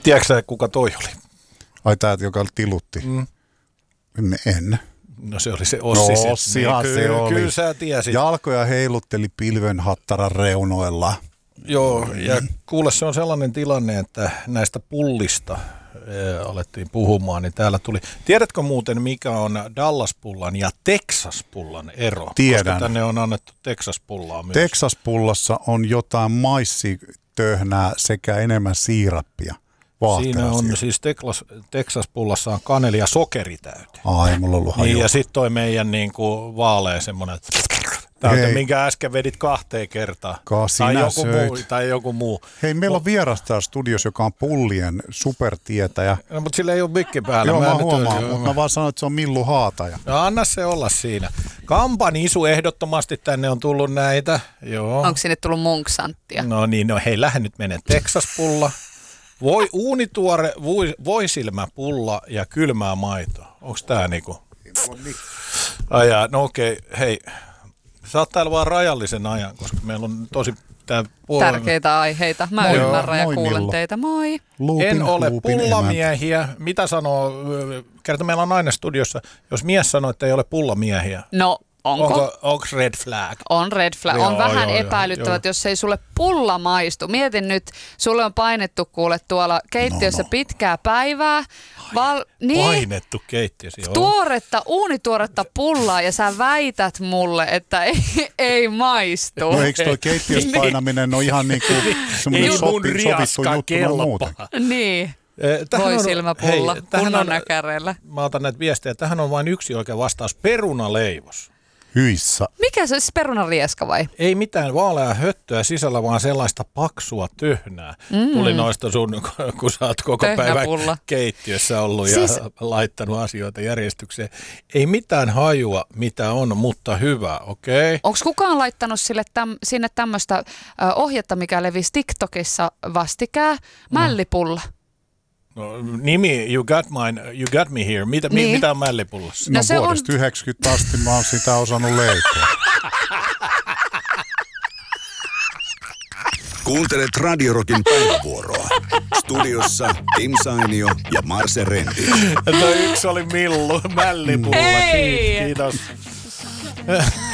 Tiedätkö sä, kuka toi oli? Ai tää, joka tilutti. En. No se oli se Ossi. No Ossihan niin, se oli. Kyllä sä tiesit. Jalkoja heilutteli pilvenhattaran reunoilla. Joo, ja kuule se on sellainen tilanne, että näistä pullista alettiin puhumaan, niin täällä tuli. Tiedätkö muuten, mikä on Dallas-pullan ja Texas-pullan ero? Tiedän. Koska tänne on annettu Texas-pullaa myös. Texas-pullassa on jotain maissitöhnää sekä enemmän siirappia. Siinä on siis Texas-pullassa on kaneli ja sokeritäyte. Ai, mulla on ollut hajua. Niin, ja sitten toi meidän niinku vaalea semmoinen täyte, minkä äsken vedit 2 kertaa. Tai joku muu. Hei, meillä on vieras täällä studios, joka on pullien supertietäjä. No, mutta sillä ei ole mikki päällä. Joo, mä huomaan, mutta mä vaan sanoin, että se on Millu Haataja. No anna se olla siinä. Kampan isu ehdottomasti tänne on tullut näitä. Joo. Onko sinne tullut munksanttia? No niin, no hei, lähde nyt menee Texas-pulla. Uunituore voisilmäpulla ja kylmää maitoa. Onko tää niinku? No okei, hei. Sä oot täällä vaan rajallisen ajan, koska meillä on tosi tärkeitä aiheita. Mä ymmärrän ja kuulen Millo. teitä. Moi. En ole pullamiehiä. Mitä sanoo, kerta meillä on aina studiossa, jos mies sanoo, että ei ole pullamiehiä. No, onko red flag? On red flag. On vähän epäilyttävät, jos ei sulle pulla maistu. Mietin nyt, sulle on painettu kuule tuolla keittiössä pitkää päivää. Painettu keittiössä, joo. Uunituoretta pullaa ja sä väität mulle, että ei maistu. No eikö toi keittiössä painaminen ole ihan niin kuin semmoinen sovittu juttu muuta? Niin. Voisilmäpulla, kunnon näkäreillä. Mä otan näitä viestejä. Tähän on vain yksi oikea vastaus. Perunaleivos. Hyissä. Mikä se olisi perunarieska vai? Ei mitään vaaleaa höttöä sisällä, vaan sellaista paksua töhnää. Tuli noista sun, kun sä oot koko päivän keittiössä ollut ja laittanut asioita järjestykseen. Ei mitään hajua, mitä on, mutta hyvä, okei? Okay? Onko kukaan laittanut sinne tämmöistä ohjetta, mikä levisi TikTokissa vastikään? Mällipulla. No, nimi, you got me here. Mitä on mällipullassa? No vuodesta 90 asti mä oon sitä osannut leipoa. Kuuntelet Radio Rockin päivävuoroa. Studiossa Tim Sainio ja Marse Rendi. Yksi oli Millu, mällipulla. Hei! Kiitos.